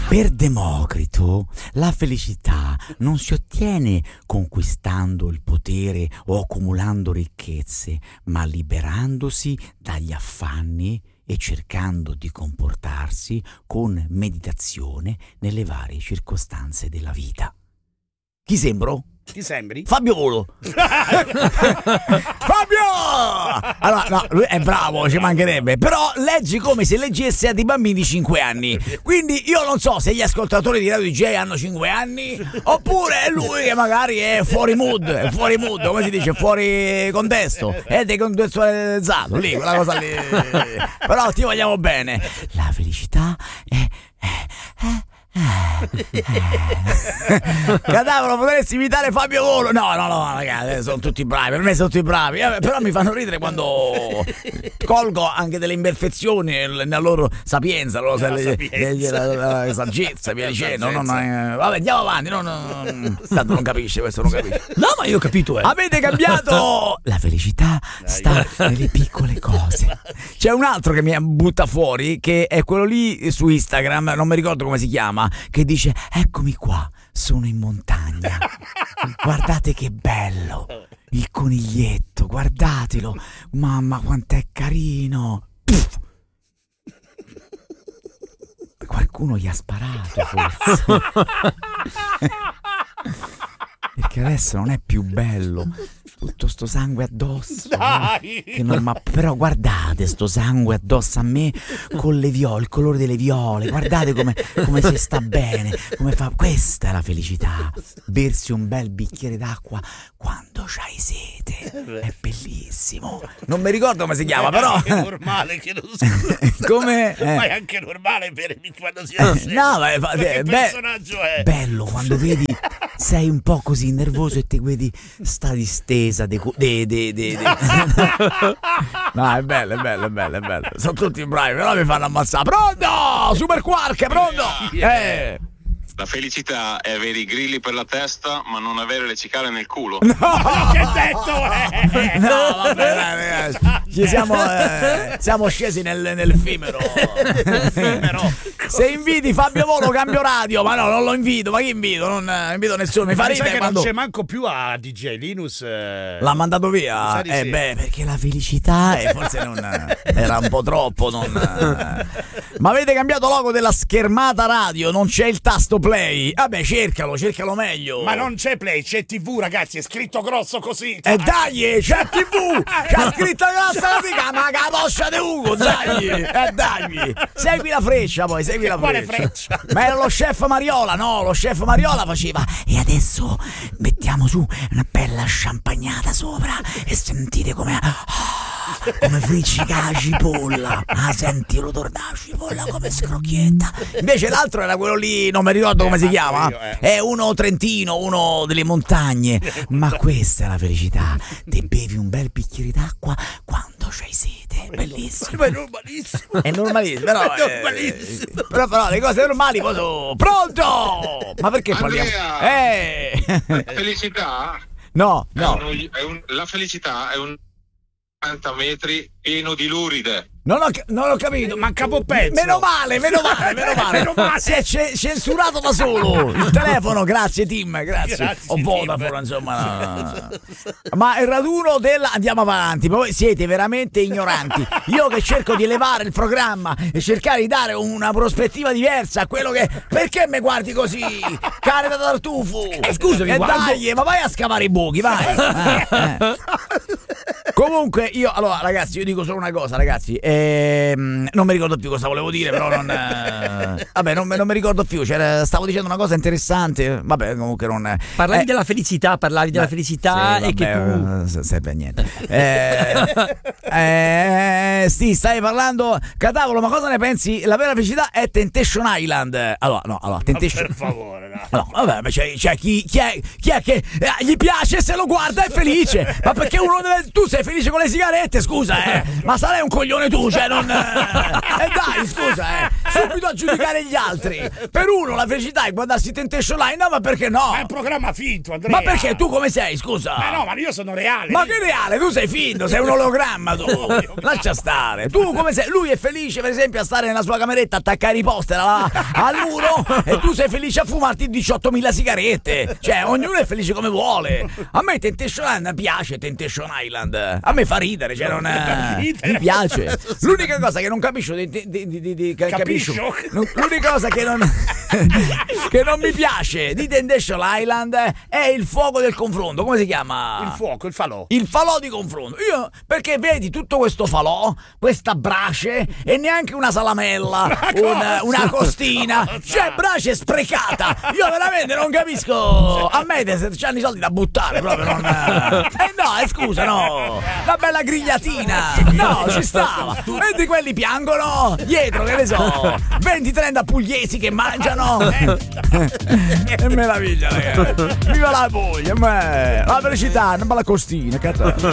Per Democrito la felicità non si ottiene conquistando il potere o accumulando ricchezze, ma liberandosi dagli affanni e cercando di comportarsi con meditazione nelle varie circostanze della vita. Chi sembro? Ti sembri? Fabio Volo. Fabio! Allora, no, lui è bravo, ci mancherebbe. Però leggi come se leggesse a dei bambini di 5 anni. Quindi io non so se gli ascoltatori di Radio DJ hanno 5 anni oppure è lui che magari è fuori mood, come si dice, fuori contesto. È decontestualizzato lì, quella cosa lì. Però ti vogliamo bene. La felicità è Cadavero, potresti imitare Fabio Volo? No, ragazzi, sono tutti bravi, per me sono tutti bravi. Però mi fanno ridere quando colgo anche delle imperfezioni nella loro sapienza, la saggezza, via dicendo. Vabbè, andiamo avanti. Tanto non capisce, questo non capisce. No, ma io ho capito. Avete cambiato. La felicità sta nelle piccole cose. C'è un altro che mi butta fuori, che è quello lì su Instagram, non mi ricordo come si chiama, che dice: eccomi qua, sono in montagna, guardate che bello il coniglietto, guardatelo, mamma quant'è carino. Pff. Qualcuno gli ha sparato forse perché adesso non è più bello, tutto sto sangue addosso. Dai! Che non, ma però guardate sto sangue addosso a me con le viole, il colore delle viole, guardate come si sta bene, come fa. Questa è la felicità, bersi un bel bicchiere d'acqua quando c'hai sete, è bellissimo. Non mi ricordo come si chiama, però è normale che non scusa. Come? Ma è anche normale bere quando si ha sete. No, ma che personaggio è? Bello quando vedi, sei un po' così nervoso e ti vedi sta distesa no, è bello. Sono tutti bravi, però mi fanno ammazzare. Pronto? Super Quark, pronto? La felicità è avere i grilli per la testa, ma non avere le cicale nel culo. No, che detto è? No, vabbè, ragazzi, ci siamo scesi nell'effimero. Se inviti Fabio Volo cambio radio. Ma no, non lo invito. Ma chi invito? Non invito nessuno. Mi fa ridere quando... non c'è manco più a DJ Linus. L'ha mandato via? Sì. Perché la felicità forse non era un po' troppo. Ma avete cambiato logo della schermata radio? Non c'è il tasto play. Vabbè, cercalo meglio. Ma non c'è play, c'è TV, ragazzi, è scritto grosso così. E dai, c'è TV, c'è scritto grosso così, ma capoccia di Ugo, dai. Dai, segui la freccia poi, Quale freccia? Ma era lo chef Mariola, no? Lo chef Mariola faceva: e adesso mettiamo su una bella champagnata sopra e sentite come friccica la cipolla. Senti l'odore della cipolla come scrocchietta. Invece l'altro era quello lì, non mi ricordo come si chiama. È uno trentino, uno delle montagne. Ma questa è la felicità. Te bevi un bel bicchiere d'acqua quando c'hai sete. Bellissimo. Ma è normalissimo. È normalissimo, però, però le cose normali poi sono... Pronto? Ma perché parliamo? La felicità? No. La felicità è un 40 metri pieno di luride. Non ho capito. Manca un pezzo. Meno male. Si è censurato da solo il telefono. Grazie Tim, grazie. O Vodafone, insomma. Ma il raduno andiamo avanti. Voi siete veramente ignoranti. Io che cerco di elevare il programma e cercare di dare una prospettiva diversa a quello che... Perché mi guardi così? Cane da tartufo. Scusami, dai, ma vai a scavare i buchi, vai. Comunque allora ragazzi, io dico solo una cosa, ragazzi. Non mi ricordo più cosa volevo dire, però vabbè, non mi ricordo più. Stavo dicendo una cosa interessante. Vabbè, comunque non. Parlavi della felicità, sì, e che tu serve a niente. Sì, stai parlando. Cadavolo, ma cosa ne pensi? La vera felicità è Temptation Island. Allora, Temptation. Per favore, no. No, vabbè, ma c'è chi è che gli piace, se lo guarda è felice. Ma perché tu sei felice con le sigarette, scusa, ma sarai un coglione tu, cioè non. Dai, scusa, subito a giudicare gli altri. Per uno la felicità è guardarsi Temptation Line, ma perché no? È un programma finto, Andrea. Ma perché tu come sei, scusa? Ma no, ma io sono reale. Ma che reale? Tu sei finto, sei un ologramma tu. Lascia stare. Tu come sei? Lui è felice, per esempio, a stare nella sua cameretta, attaccare i poster al muro, e tu sei felice a fumarti 18.000 sigarette. Cioè, ognuno è felice come vuole. A me Temptation Island piace, Temptation Island. A me fa ridere, cioè non mi piace. L'unica cosa che non capisco capisco. L'unica cosa che non che non mi piace di Temptation Island è il fuoco del confronto. Come si chiama? Il fuoco, il falò. Il falò di confronto. Perché vedi tutto questo falò, questa brace e neanche una salamella, una costina. Cioè, brace sprecata. Io veramente non capisco. A me c'hanno i soldi da buttare proprio, non. No, scusa, no. Una bella grigliatina. No, ci stava. Mentre quelli piangono dietro, che ne so, 20-30 pugliesi che mangiano. È meraviglia, ragazzi. Viva la Puglia, la velocità, una bella costina, cazzo.